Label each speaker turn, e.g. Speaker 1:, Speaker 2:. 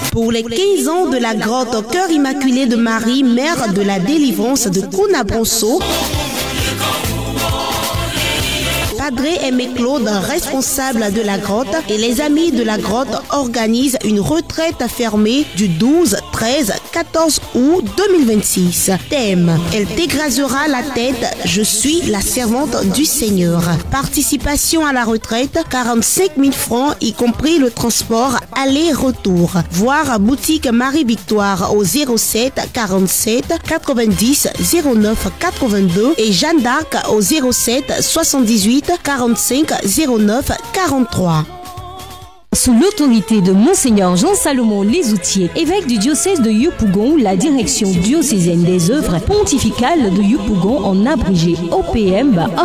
Speaker 1: Pour les 15 ans de la grotte Cœur Immaculé de Marie, mère de la délivrance de Kounabronso, Padre Aimé Claude, responsable de la grotte, et les amis de la grotte organisent une retraite fermée du 12, 13, 14 août 2026. Thème: elle t'égrasera la tête, je suis la servante du Seigneur. Participation à la retraite, 45 000 francs, y compris le transport aller-retour. Voir boutique Marie-Victoire au 07 47 90 09 82 et Jeanne d'Arc au 07 78 45 09 43.
Speaker 2: Sous l'autorité de Monseigneur Jean-Salomon Lesoutier, évêque du diocèse de Yopougon, la direction diocésaine des œuvres pontificales de Yopougon en abrégé OPM